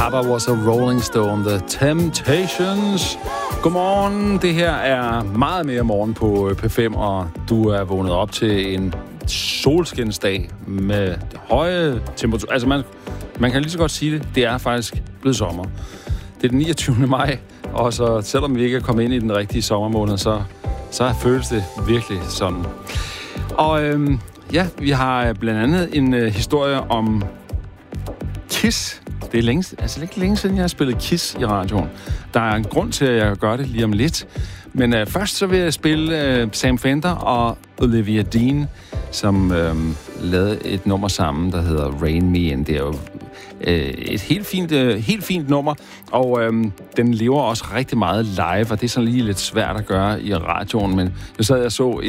Papa was a Rolling Stone, The Temptations. Godmorgen, det her er meget mere morgen på P5, og du er vågnet op til en solskinsdag med høje temperaturer. Altså man kan lige så godt sige det, det er faktisk blevet sommer. Det er den 29. maj, og så selvom vi ikke er kommet ind i den rigtige sommermåned, så føles det virkelig sådan. Og ja, vi har blandt andet en historie om Kiss. Det er ikke længe siden, jeg har spillet Kiss i radioen. Der er en grund til, at jeg gør det lige om lidt. Men først så vil jeg spille Sam Fender og Olivia Dean, som lavede et nummer sammen, der hedder Rain Me In. Det er jo et helt fint nummer, og den lever også rigtig meget live, og det er sådan lige lidt svært at gøre i radioen, men jeg sad og så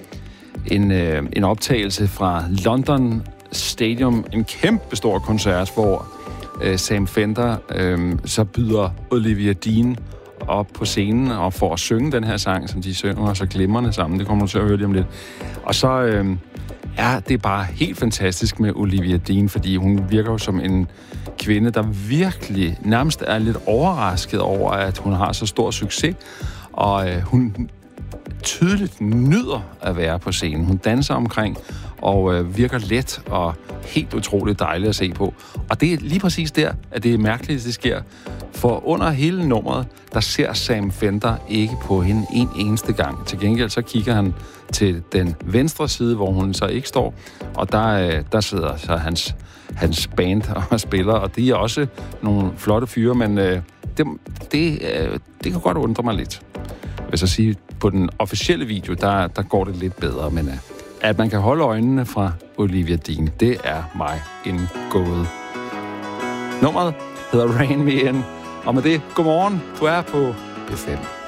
en optagelse fra London Stadium, en kæmpe stor koncert, hvor Sam Fender så byder Olivia Dean op på scenen og får at synge den her sang, som de synger så glimrende sammen. Det kommer du til at høre lige om lidt. Og så er det bare helt fantastisk med Olivia Dean, fordi hun virker jo som en kvinde, der virkelig nærmest er lidt overrasket over, at hun har så stor succes, og hun tydeligt nyder at være på scenen. Hun danser omkring og virker let og helt utroligt dejligt at se på. Og det er lige præcis der, at det er mærkeligt, det sker. For under hele nummeret, der ser Sam Fender ikke på hende en eneste gang. Til gengæld så kigger han til den venstre side, hvor hun så ikke står, og der sidder så hans band og spiller, og de er også nogle flotte fyre, men det kan godt undre mig lidt. Jeg vil så sige, på den officielle video, der går det lidt bedre, men at man kan holde øjnene fra Olivia Dean, det er mig en gåde. Nummeret hedder Rain Me In, og med det, godmorgen, du er på B5.